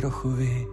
trochu vy.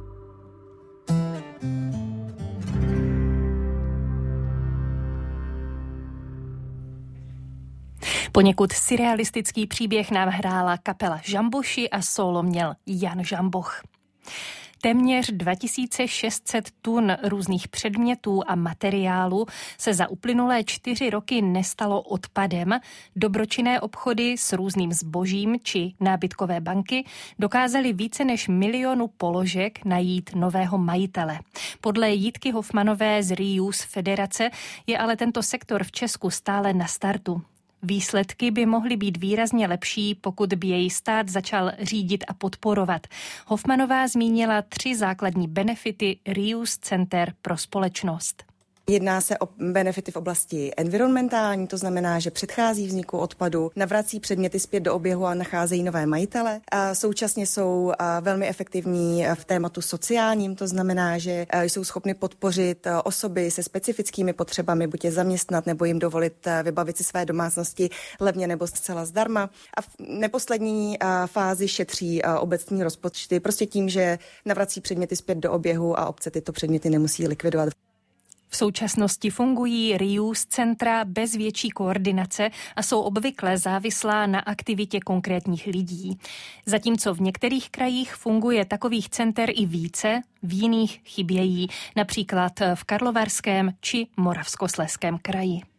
Poněkud surrealistický příběh nám hrála kapela Žamboši a sólo měl Jan Žamboch. Téměř 2600 tun různých předmětů a materiálů se za uplynulé 4 roky nestalo odpadem. Dobročinné obchody s různým zbožím či nábytkové banky dokázaly více než 1 milionu položek najít nového majitele. Podle Jitky Hofmanové z Reuse Federace je ale tento sektor v Česku stále na startu. Výsledky by mohly být výrazně lepší, pokud by jej stát začal řídit a podporovat. Hofmanová zmínila 3 základní benefity Reuse center pro společnost. Jedná se o benefity v oblasti environmentální, to znamená, že předchází vzniku odpadu, navrací předměty zpět do oběhu a nacházejí nové majitele. A současně jsou velmi efektivní v tématu sociálním, to znamená, že jsou schopny podpořit osoby se specifickými potřebami, buď je zaměstnat nebo jim dovolit vybavit si své domácnosti levně nebo zcela zdarma. A v neposlední fázi šetří obecní rozpočty prostě tím, že navrací předměty zpět do oběhu a obce tyto předměty nemusí likvidovat. V současnosti fungují Reuse centra bez větší koordinace a jsou obvykle závislá na aktivitě konkrétních lidí. Zatímco v některých krajích funguje takových center i více, v jiných chybějí, například v Karlovarském či Moravskoslezském kraji.